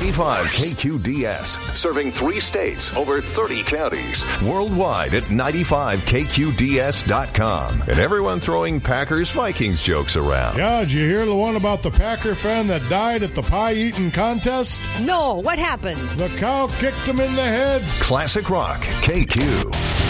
95 KQDS, serving 3 states, over 30 counties, worldwide at 95KQDS.com. And everyone throwing Packers-Vikings jokes around. Yeah, did you hear the one about the Packer fan that died at the pie-eating contest? No, what happened? The cow kicked him in the head. Classic Rock, KQ.